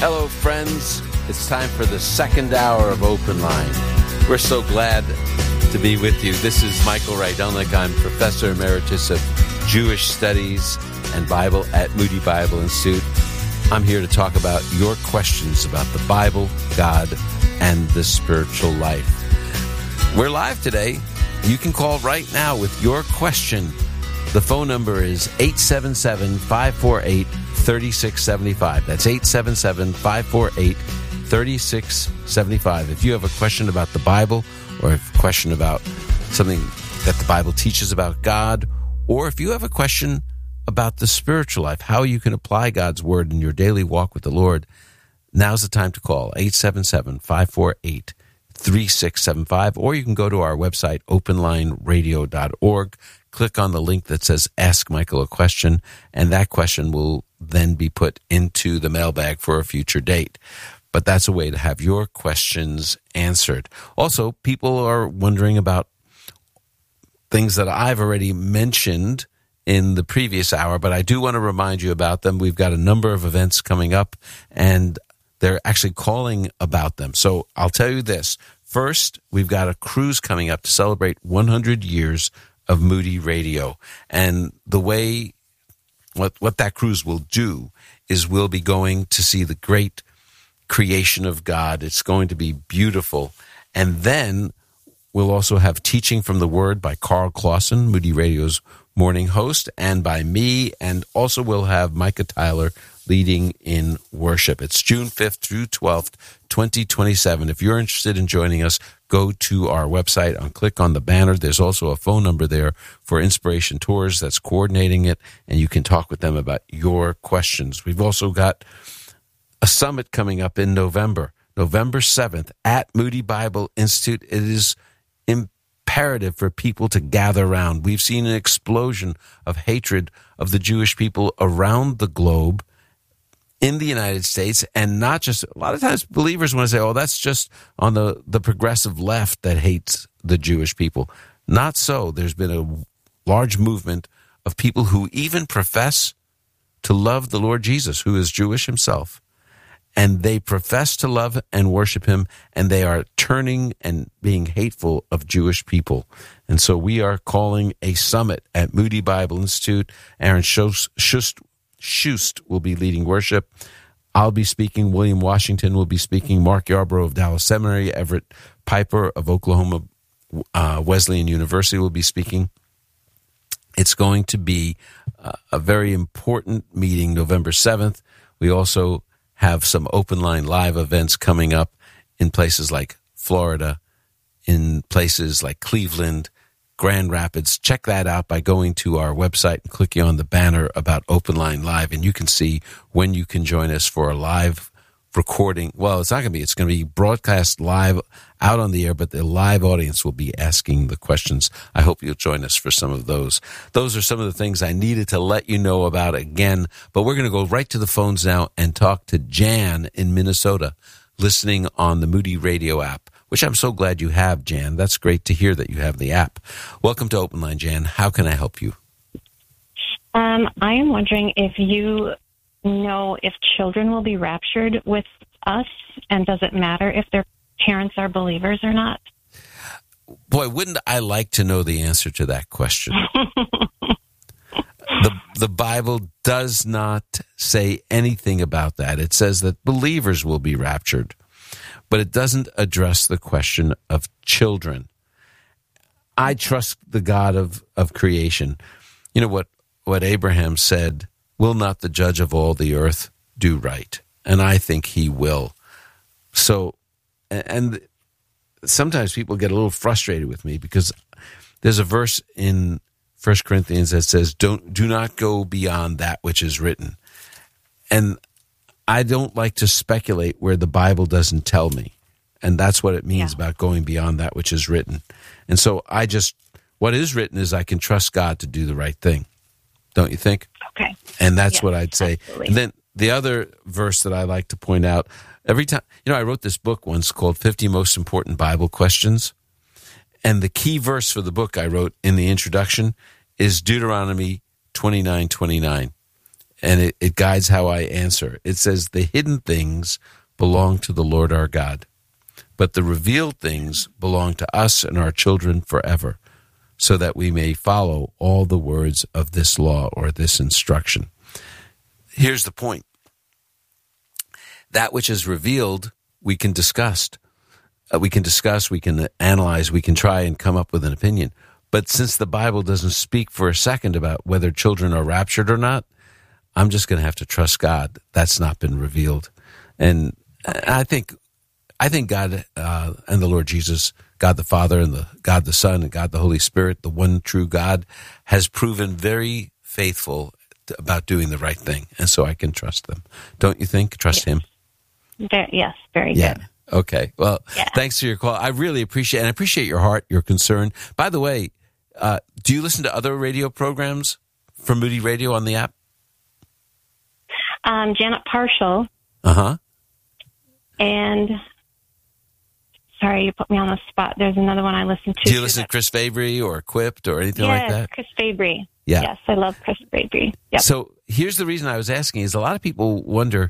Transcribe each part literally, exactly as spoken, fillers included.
Hello, friends. It's time for the second hour of Open Line. We're so glad to be with you. This is Michael Rydelnik. I'm Professor Emeritus of Jewish Studies and Bible at Moody Bible Institute. I'm here to talk about your questions about the Bible, God, and the spiritual life. We're live today. You can call right now with your question. The phone number is eight seven seven, five four eight, three six seven five. That's eight seven seven, five four eight, three six seven five. If you have a question about the Bible, or a question about something that the Bible teaches about God, or if you have a question about the spiritual life, how you can apply God's word in your daily walk with the Lord, now's the time to call eight seven seven, five four eight, three six seven five, or you can go to our website, open line radio dot org. Click on the link that says Ask Michael a Question, and that question will then be put into the mailbag for a future date. But that's a way to have your questions answered. Also, people are wondering about things that I've already mentioned in the previous hour, but I do want to remind you about them. We've got a number of events coming up, and they're actually calling about them. So I'll tell you this. First, we've got a cruise coming up to celebrate one hundred years of Moody Radio. And the way, what, what that cruise will do is we'll be going to see the great creation of God. It's going to be beautiful. And then we'll also have teaching from the Word by Carl Clausen, Moody Radio's morning host, and by me, and also we'll have Micah Tyler leading in worship. It's June fifth through twelfth, twenty twenty-seven. If you're interested in joining us, go to our website and click on the banner. There's also a phone number there for Inspiration Tours that's coordinating it, and you can talk with them about your questions. We've also got a summit coming up in November, November seventh, at Moody Bible Institute. It is imperative for people to gather around. We've seen an explosion of hatred of the Jewish people around the globe, in the United States, and not just, a lot of times believers want to say, oh, that's just on the, the progressive left that hates the Jewish people. Not so. There's been a large movement of people who even profess to love the Lord Jesus, who is Jewish himself. And they profess to love and worship him, and they are turning and being hateful of Jewish people. And so we are calling a summit at Moody Bible Institute. Aaron Schust, Schust, Schust will be leading worship. I'll be speaking. William Washington will be speaking. Mark Yarbrough of Dallas Seminary. Everett Piper of Oklahoma uh, Wesleyan University will be speaking. It's going to be uh, a very important meeting, November seventh. We also have some open line live events coming up in places like Florida, in places like Cleveland, Grand Rapids. Check that out by going to our website and clicking on the banner about Open Line Live, and you can see when you can join us for a live recording. Well, it's not going to be. It's going to be broadcast live out on the air, but the live audience will be asking the questions. I hope you'll join us for some of those. Those are some of the things I needed to let you know about again, but we're going to go right to the phones now and talk to Jan in Minnesota, listening on the Moody Radio app, which I'm so glad you have, Jan. That's great to hear that you have the app. Welcome to Open Line, Jan. How can I help you? Um, I am wondering if you know if children will be raptured with us, and does it matter if their parents are believers or not? Boy, wouldn't I like to know the answer to that question. the The Bible does not say anything about that. It says that believers will be raptured, but it doesn't address the question of children. I trust the God of, of creation. You know what, what Abraham said, will not the judge of all the earth do right? And I think he will. So, and sometimes people get a little frustrated with me because there's a verse in First Corinthians that says, "Don't do not go beyond that which is written." And I don't like to speculate where the Bible doesn't tell me. And that's what it means yeah. about going beyond that which is written. And so I just, what is written is I can trust God to do the right thing. Don't you think? Okay. And that's yes, what I'd say. absolutely. And then the other verse that I like to point out, every time, you know, I wrote this book once called fifty Most Important Bible Questions. And the key verse for the book I wrote in the introduction is Deuteronomy twenty-nine twenty-nine. and it, it guides how I answer. It says, the hidden things belong to the Lord our God, but the revealed things belong to us and our children forever, so that we may follow all the words of this law or this instruction. Here's the point. That which is revealed, we can discuss. Uh, we can discuss, we can analyze, we can try and come up with an opinion. But since the Bible doesn't speak for a second about whether children are raptured or not, I'm just going to have to trust God. That's not been revealed. And I think I think God uh, and the Lord Jesus, God the Father and the God the Son and God the Holy Spirit, the one true God, has proven very faithful about doing the right thing. And so I can trust them. Don't you think? Trust yes. him? Very, yes, very yeah. good. Okay. Well, yeah. Thanks for your call. I really appreciate and I appreciate your heart, your concern. By the way, uh, do you listen to other radio programs from Moody Radio on the app? Um, Janet Parshall. Uh-huh. And, sorry, you put me on the spot. There's another one I listen to. Do you listen to Chris Fabry or Equipped or anything yes, like that? Chris Fabry. Yeah. Yes, I love Chris Fabry. Yep. So here's the reason I was asking is a lot of people wonder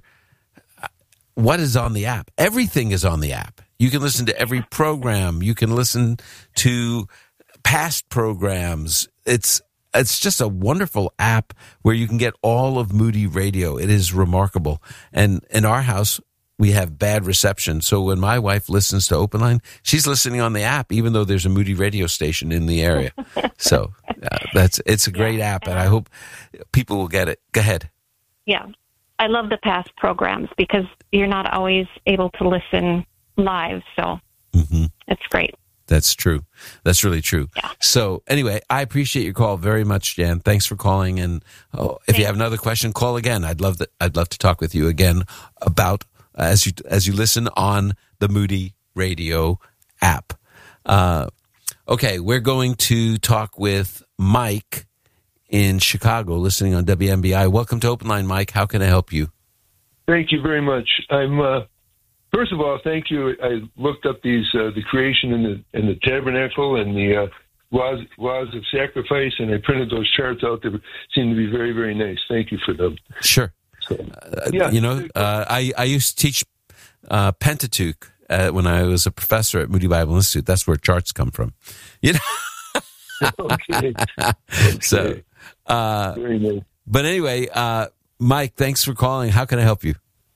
what is on the app. Everything is on the app. You can listen to every program. You can listen to past programs. It's It's just a wonderful app where you can get all of Moody Radio. It is remarkable. And in our house, we have bad reception. So when my wife listens to Open Line, she's listening on the app, even though there's a Moody radio station in the area. So uh, that's it's a great yeah, app, and I hope people will get it. Go ahead. Yeah. I love the past programs because you're not always able to listen live. So mm-hmm. It's great. That's true. That's really true. Yeah. So anyway, I appreciate your call very much, Jan. Thanks for calling. And oh, if Thanks. you have another question, call again. I'd love to, I'd love to talk with you again about uh, as you as you listen on the Moody Radio app. Uh, okay, we're going to talk with Mike in Chicago, listening on W M B I. Welcome to Open Line, Mike. How can I help you? Thank you very much. I'm. Uh, first of all, thank you. I looked up these uh, the creation in the in the tabernacle and the uh, laws laws of sacrifice, and I printed those charts out. They seem to be very very nice. Thank you for them. Sure. So, uh, yeah. You know, uh, I I used to teach uh, Pentateuch uh, when I was a professor at Moody Bible Institute. That's where charts come from. You know. okay. okay. So. Uh, very nice. But anyway, uh, Mike, thanks for calling. How can I help you?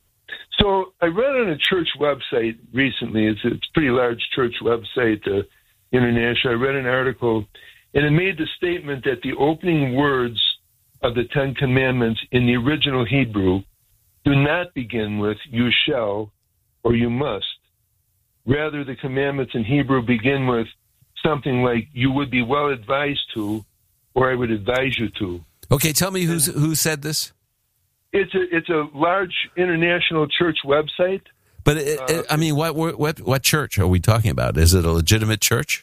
So I read on a church website recently, it's a, it's a pretty large church website, uh, international. I read an article, and it made the statement that the opening words of the Ten Commandments in the original Hebrew do not begin with you shall or you must. Rather, the commandments in Hebrew begin with something like you would be well advised to, or I would advise you to. Okay, tell me who's, who said this? It's a it's a large international church website. But it, it, I mean, what what what church are we talking about? Is it a legitimate church?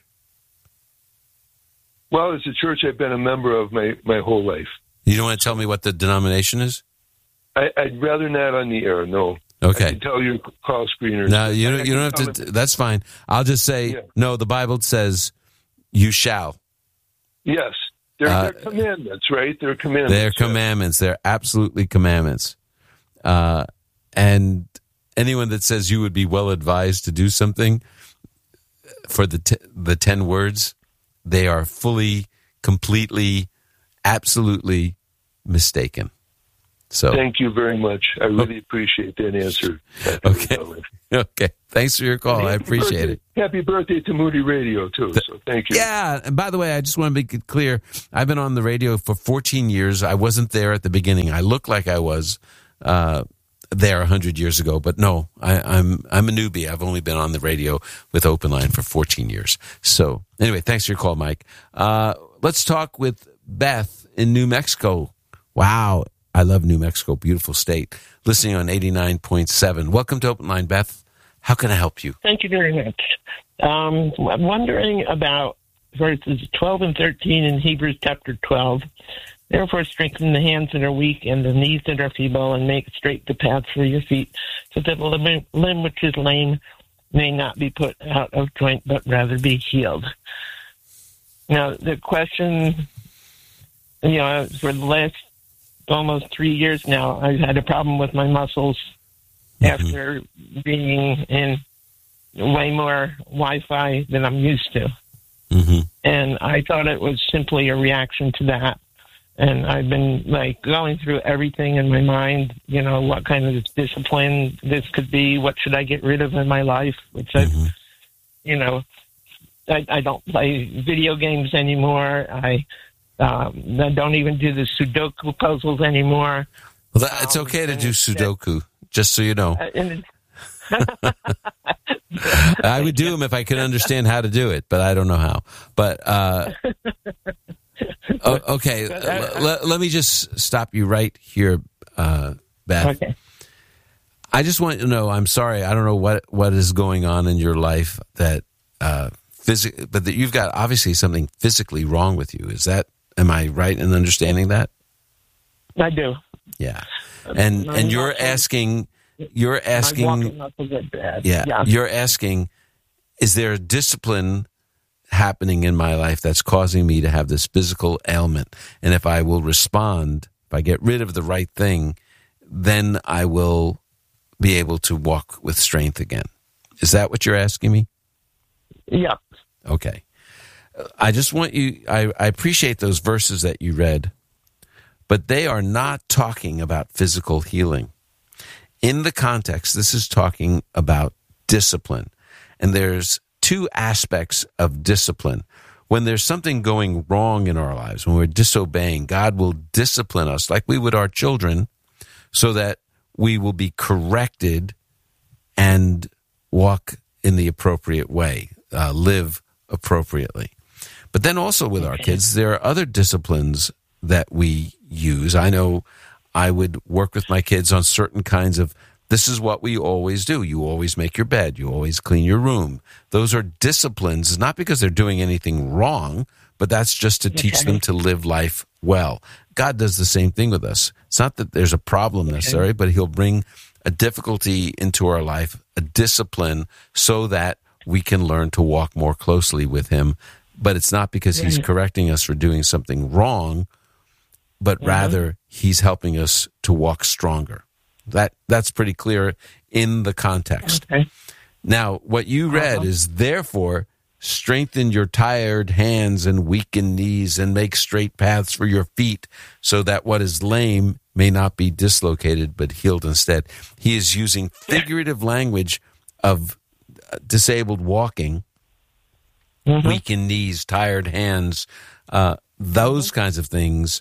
Well, it's a church I've been a member of my, my whole life. You don't want to tell me what the denomination is? I, I'd rather not on the air. No. Okay. I can tell your call screeners. No, you don't. You don't have to. That's fine. I'll just say yeah. No. The Bible says, "You shall." Yes. They're, Uh, they're commandments, right? They're commandments. They're commandments. They're absolutely commandments. Uh, and anyone that says you would be well advised to do something for the t- the ten words, they are fully, completely, absolutely mistaken. So thank you very much. I really appreciate that answer. Okay. Okay. Thanks for your call. I appreciate birthday. it. Happy birthday to Moody Radio, too. So thank you. Yeah. And by the way, I just want to make it clear. I've been on the radio for fourteen years. I wasn't there at the beginning. I look like I was uh, there one hundred years ago. But no, I, I'm I'm a newbie. I've only been on the radio with Open Line for fourteen years. So anyway, thanks for your call, Mike. Uh, let's talk with Beth in New Mexico. Wow. I love New Mexico, beautiful state. Listening on eighty-nine point seven. Welcome to Open Line, Beth. How can I help you? Thank you very much. Um, I'm wondering about verses twelve and thirteen in Hebrews chapter twelve. Therefore, strengthen the hands that are weak and the knees that are feeble, and make straight the paths for your feet, so that the limb, limb which is lame may not be put out of joint, but rather be healed. Now, the question, you know, for the last almost three years now, I've had a problem with my muscles mm-hmm. after being in way more Wi-Fi than I'm used to. Mm-hmm. And I thought it was simply a reaction to that. And I've been like going through everything in my mind, you know, what kind of discipline this could be, what should I get rid of in my life, which mm-hmm. I, you know, I, I don't play video games anymore. I, um, I don't even do the Sudoku puzzles anymore. Well, that, it's okay um, to do Sudoku, just so you know. Uh, and I would do them if I could understand how to do it, but I don't know how. But, uh, oh, okay, let, let me just stop you right here, uh, Beth. Okay. I just want you to know, I'm sorry, I don't know what, what is going on in your life that, uh, phys- but that you've got obviously something physically wrong with you. Is that, am I right in understanding that? I do. Yeah. And, my and you're asking, you're asking, my walking muscles are bad. Yeah, yeah, you're asking, is there a discipline happening in my life that's causing me to have this physical ailment? And if I will respond, if I get rid of the right thing, then I will be able to walk with strength again. Is that what you're asking me? Yeah. Okay. I just want you, I, I appreciate those verses that you read, but they are not talking about physical healing. In the context, this is talking about discipline. And there's two aspects of discipline. When there's something going wrong in our lives, when we're disobeying, God will discipline us like we would our children so that we will be corrected and walk in the appropriate way, uh, live appropriately. But then also with our kids, there are other disciplines that we use. I know I would work with my kids on certain kinds of, this is what we always do. You always make your bed. You always clean your room. Those are disciplines, not because they're doing anything wrong, but that's just to teach them to live life well. God does the same thing with us. It's not that there's a problem necessarily, but he'll bring a difficulty into our life, a discipline, so that we can learn to walk more closely with him. But it's not because he's correcting us for doing something wrong, but mm-hmm. rather he's helping us to walk stronger. That that's pretty clear in the context. Okay. Now, what you read uh-huh. is, therefore, strengthen your tired hands and weakened knees and make straight paths for your feet so that what is lame may not be dislocated but healed instead. He is using figurative language of disabled walking, mm-hmm. weakened knees, tired hands, uh, those mm-hmm. kinds of things,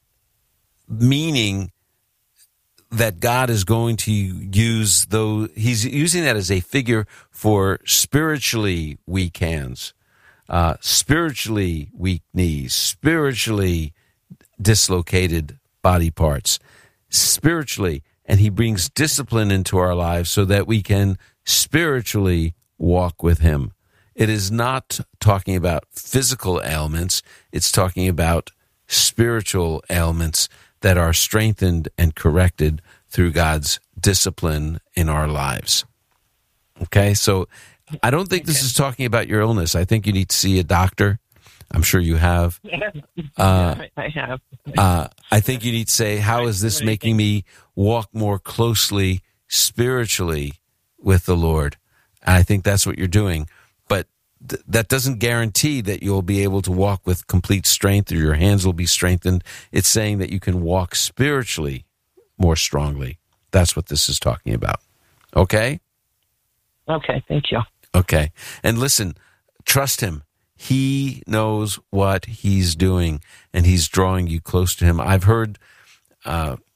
meaning that God is going to use those, he's using that as a figure for spiritually weak hands, uh, spiritually weak knees, spiritually dislocated body parts, spiritually, and he brings discipline into our lives so that we can spiritually walk with him. It is not talking about physical ailments, it's talking about spiritual ailments that are strengthened and corrected through God's discipline in our lives. Okay, so I don't think this is talking about your illness. I think you need to see a doctor. I'm sure you have. Uh, yeah, I have. uh, I think you need to say, how is this making me walk more closely spiritually with the Lord? And I think that's what you're doing. But th- that doesn't guarantee that you'll be able to walk with complete strength or your hands will be strengthened. It's saying that you can walk spiritually more strongly. That's what this is talking about. Okay? Okay, thank you. Okay. And listen, trust him. He knows what he's doing, and he's drawing you close to him. I've heard uh,